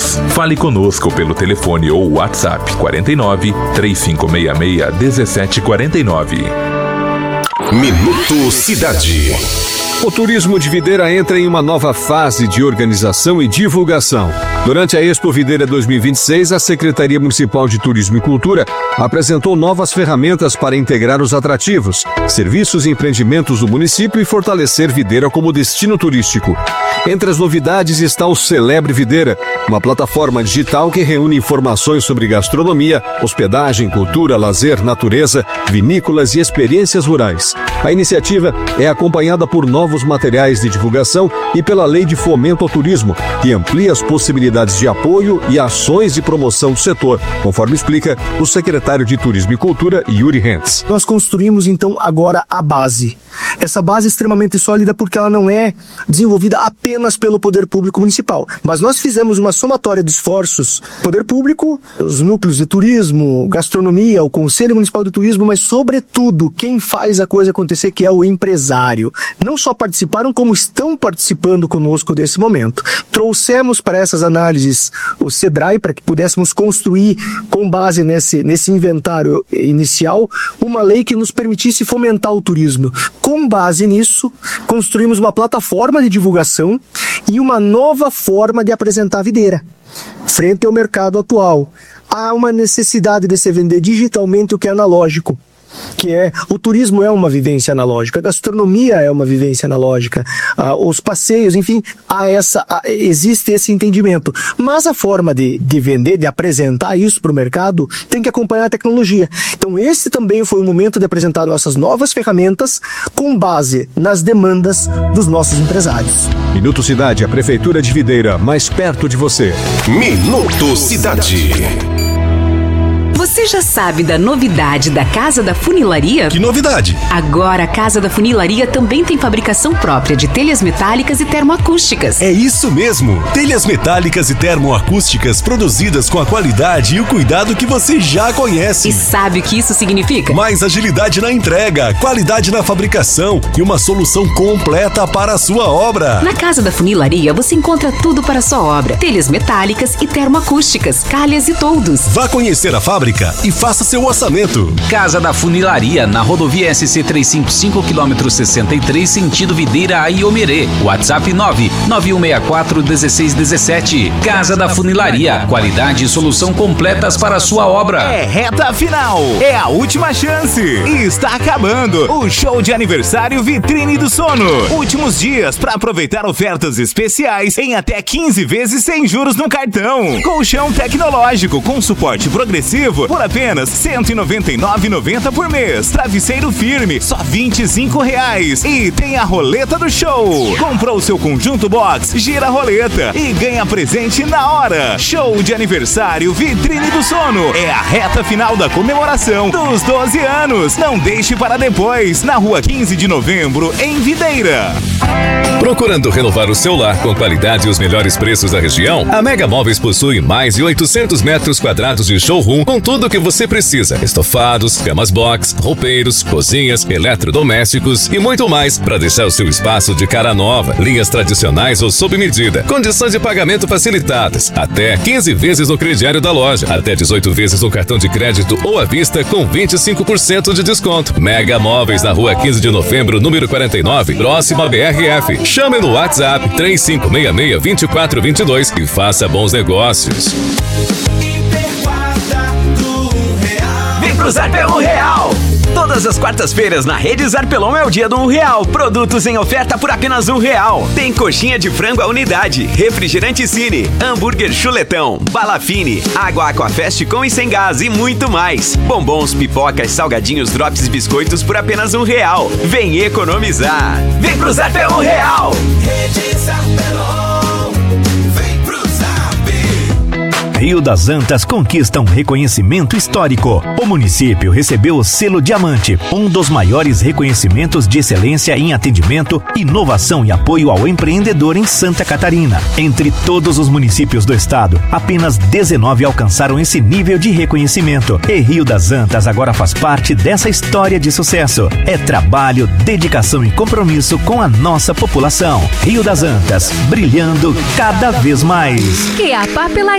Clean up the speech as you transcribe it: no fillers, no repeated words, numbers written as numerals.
Antas. Fale conosco pelo telefone ou WhatsApp 49 3566 1749. Minuto Cidade. O turismo de Videira entra em uma nova fase de organização e divulgação. Durante a Expo Videira 2026, a Secretaria Municipal de Turismo e Cultura apresentou novas ferramentas para integrar os atrativos, serviços e empreendimentos do município e fortalecer Videira como destino turístico. Entre as novidades está o Celebre Videira, uma plataforma digital que reúne informações sobre gastronomia, hospedagem, cultura, lazer, natureza, vinícolas e experiências rurais. A iniciativa é acompanhada por novos materiais de divulgação e pela Lei de Fomento ao Turismo, que amplia as possibilidades de apoio e ações de promoção do setor, conforme explica o secretário de Turismo e Cultura, Yuri Hentz. Nós construímos, então, agora a base. Essa base é extremamente sólida porque ela não é desenvolvida apenas pelo Poder Público Municipal, mas nós fizemos uma somatória de esforços, Poder Público, os núcleos de turismo, gastronomia, o Conselho Municipal de Turismo, mas sobretudo quem faz a coisa acontecer, que é o empresário. Não só participaram, como estão participando conosco desse momento. Trouxemos para essas análises o SEDRAI para que pudéssemos construir, com base nesse inventário inicial, uma lei que nos permitisse fomentar o turismo. Com base nisso, construímos uma plataforma de divulgação e uma nova forma de apresentar a Videira frente ao mercado atual. Há uma necessidade de se vender digitalmente o que é analógico, que é o turismo é uma vivência analógica, a gastronomia é uma vivência analógica, os passeios, enfim, existe esse entendimento. Mas a forma de vender, de apresentar isso para o mercado, tem que acompanhar a tecnologia. Então esse também foi o momento de apresentar nossas novas ferramentas com base nas demandas dos nossos empresários. Minuto Cidade, a Prefeitura de Videira, mais perto de você. Minuto Cidade. Você já sabe da novidade da Casa da Funilaria? Que novidade? Agora a Casa da Funilaria também tem fabricação própria de telhas metálicas e termoacústicas. É isso mesmo! Telhas metálicas e termoacústicas produzidas com a qualidade e o cuidado que você já conhece. E sabe o que isso significa? Mais agilidade na entrega, qualidade na fabricação e uma solução completa para a sua obra. Na Casa da Funilaria você encontra tudo para a sua obra. Telhas metálicas e termoacústicas, calhas e toldos. Vá conhecer a fábrica e faça seu orçamento. Casa da Funilaria, na rodovia SC 355, quilômetro 63, sentido Videira a Iomerê. WhatsApp 991641617. Casa da Funilaria, qualidade e solução completas para a sua obra. É reta final, é a última chance. E está acabando o show de aniversário Vitrine do Sono. Últimos dias para aproveitar ofertas especiais em até 15 vezes sem juros no cartão. Colchão tecnológico com suporte progressivo por apenas R$ 199,90 por mês. Travesseiro firme, só R$ 25. E tem a roleta do show. Comprou o seu conjunto box, gira a roleta e ganha presente na hora. Show de aniversário Vitrine do Sono. É a reta final da comemoração dos 12 anos. Não deixe para depois. Na rua 15 de novembro, em Videira. Procurando renovar o seu lar com qualidade e os melhores preços da região? A Mega Móveis possui mais de 800 metros quadrados de showroom com tudo o que você precisa. Estofados, camas box, roupeiros, cozinhas, eletrodomésticos e muito mais para deixar o seu espaço de cara nova. Linhas tradicionais ou sob medida. Condições de pagamento facilitadas. Até 15 vezes no crediário da loja. Até 18 vezes no cartão de crédito ou à vista com 25% de desconto. Mega Móveis na rua 15 de novembro, número 49, próximo à BRF. Chame no WhatsApp 3566-2422 e faça bons negócios. Vem pro Zarpelão Real! Todas as quartas-feiras na Rede Zarpelão é o dia do R$1. Produtos em oferta por apenas R$1. Tem coxinha de frango à unidade, refrigerante Cine, hambúrguer chuletão, bala fine, água Aquafest com e sem gás e muito mais. Bombons, pipocas, salgadinhos, drops e biscoitos por apenas R$1. Vem economizar. Vem pro Zarpelão Real! Rede Zarpelão. Rio das Antas conquista um reconhecimento histórico. O município recebeu o selo Diamante, um dos maiores reconhecimentos de excelência em atendimento, inovação e apoio ao empreendedor em Santa Catarina. Entre todos os municípios do estado, apenas 19 alcançaram esse nível de reconhecimento. E Rio das Antas agora faz parte dessa história de sucesso. É trabalho, dedicação e compromisso com a nossa população. Rio das Antas, brilhando cada vez mais. E a papelaria